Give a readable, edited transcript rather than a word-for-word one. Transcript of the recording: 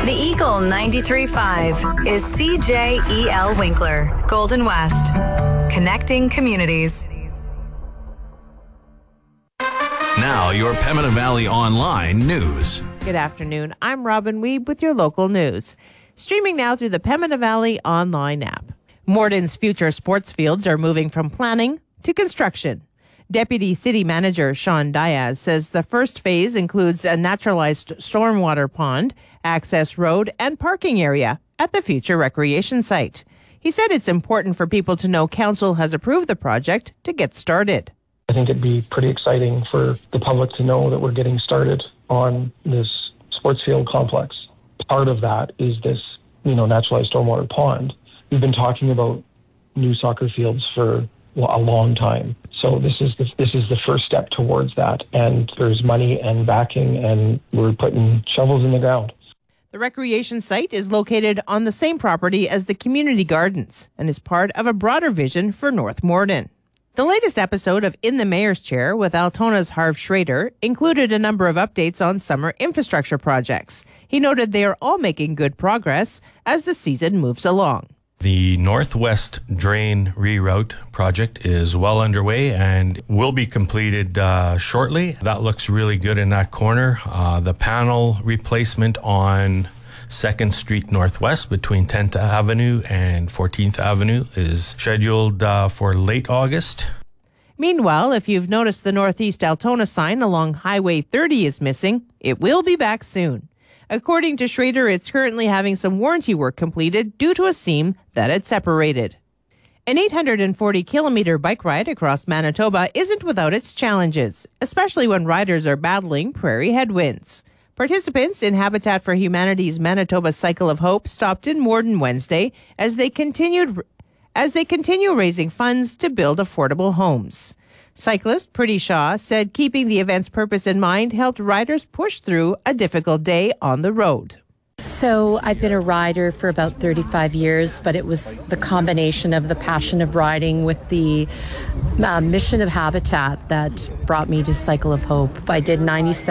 The Eagle 93.5 is CJEL Winkler, Golden West. Connecting communities. Now, your Pembina Valley Online news. Good afternoon. I'm Robin Weeb with your local news. Streaming now through the Pembina Valley Online app. Morton's future sports fields are moving from planning to construction. Deputy City Manager Sean Diaz says the first phase includes a naturalized stormwater pond, access road, and parking area at the future recreation site. He said it's important for people to know council has approved the project to get started. I think it'd be pretty exciting for the public to know that we're getting started on this sports field complex. Part of that is this, naturalized stormwater pond. We've been talking about new soccer fields for a long time. So this is the first step towards that. And there's money and backing, and we're putting shovels in the ground. The recreation site is located on the same property as the community gardens and is part of a broader vision for North Morden. The latest episode of In the Mayor's Chair with Altona's Harv Schrader included a number of updates on summer infrastructure projects. He noted they are all making good progress as the season moves along. The Northwest Drain Reroute project is well underway and will be completed shortly. That looks really good in that corner. The panel replacement on 2nd Street Northwest between 10th Avenue and 14th Avenue is scheduled for late August. Meanwhile, if you've noticed the Northeast Altona sign along Highway 30 is missing, it will be back soon. According to Schrader, it's currently having some warranty work completed due to a seam that had separated. An 840-kilometer bike ride across Manitoba isn't without its challenges, especially when riders are battling prairie headwinds. Participants in Habitat for Humanity's Manitoba Cycle of Hope stopped in Morden Wednesday as they continue raising funds to build affordable homes. Cyclist Pretty Shaw said keeping the event's purpose in mind helped riders push through a difficult day on the road. So I've been a rider for about 35 years, but it was the combination of the passion of riding with the mission of Habitat that brought me to Cycle of Hope. I did 97